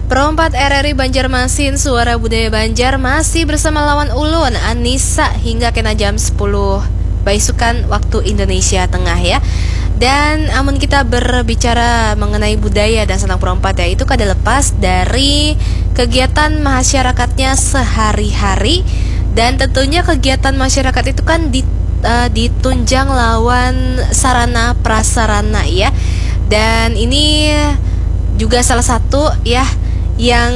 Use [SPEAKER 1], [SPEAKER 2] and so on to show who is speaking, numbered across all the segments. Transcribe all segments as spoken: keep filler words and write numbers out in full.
[SPEAKER 1] Perompat R R I Banjarmasin, Suara Budaya Banjar masih bersama lawan ulun Anissa hingga kena jam sepuluh baisukan waktu Indonesia Tengah ya. Dan amun kita berbicara mengenai budaya dan senang perompat ya, itu kada lepas dari kegiatan masyarakatnya sehari-hari. Dan tentunya kegiatan masyarakat itu kan di, uh, ditunjang lawan sarana prasarana ya. Dan ini juga salah satu ya yang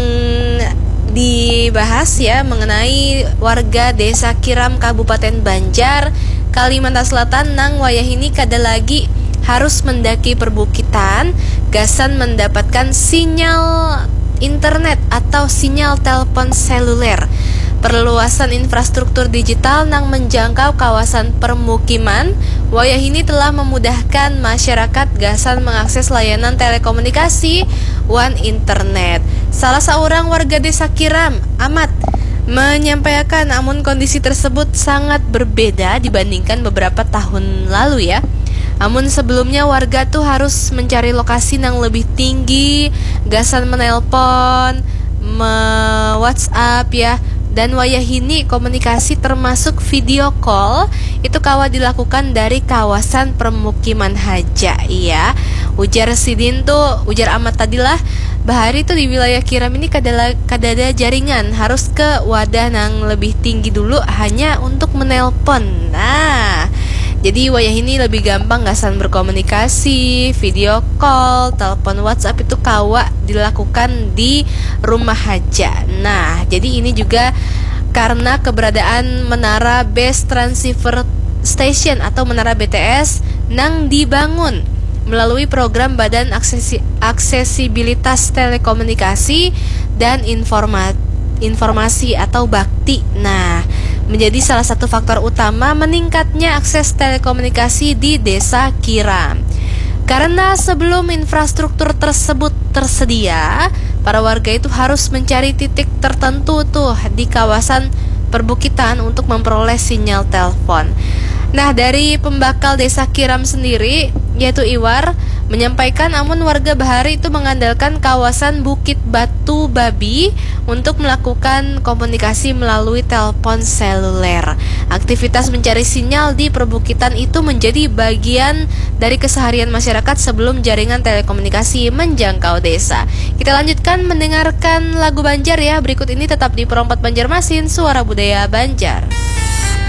[SPEAKER 1] dibahas ya mengenai warga Desa Kiram Kabupaten Banjar, Kalimantan Selatan nang wayah ini kada lagi harus mendaki perbukitan gasan mendapatkan sinyal internet atau sinyal telepon seluler. Perluasan infrastruktur digital nang menjangkau kawasan permukiman wayah ini telah memudahkan masyarakat gasan mengakses layanan telekomunikasi wan internet. Salah seorang warga Desa Kiram, Ahmad, menyampaikan namun kondisi tersebut sangat berbeda dibandingkan beberapa tahun lalu ya. Namun sebelumnya warga tuh harus mencari lokasi yang lebih tinggi, gasan menelpon, me-WhatsApp ya. Dan wayah ini komunikasi termasuk video call itu kawa dilakukan dari kawasan permukiman haja ya. Ujar Sidin tuh, ujar Ahmad tadilah, bahari tuh di wilayah Kiram ini kada ada jaringan, harus ke wadah yang lebih tinggi dulu hanya untuk menelpon. Nah, jadi wayah ini lebih gampang gasan berkomunikasi, video call, telepon WhatsApp itu kawa dilakukan di rumah haja. Nah, jadi ini juga karena keberadaan menara Base Transceiver Station atau menara B T S nang dibangun melalui program Badan Aksesi Aksesibilitas Telekomunikasi dan Informa Informasi atau Bakti. Nah, menjadi salah satu faktor utama meningkatnya akses telekomunikasi di Desa Kiram. Karena sebelum infrastruktur tersebut tersedia, para warga itu harus mencari titik tertentu tuh di kawasan perbukitan untuk memperoleh sinyal telepon. Nah, dari pembakal Desa Kiram sendiri, yaitu Iwar, menyampaikan namun warga bahari itu mengandalkan kawasan Bukit Batu Babi untuk melakukan komunikasi melalui telepon seluler. Aktivitas mencari sinyal di perbukitan itu menjadi bagian dari keseharian masyarakat sebelum jaringan telekomunikasi menjangkau desa. Kita lanjutkan mendengarkan lagu Banjar ya. Berikut ini tetap di Perompat Banjarmasin, Suara Budaya Banjar.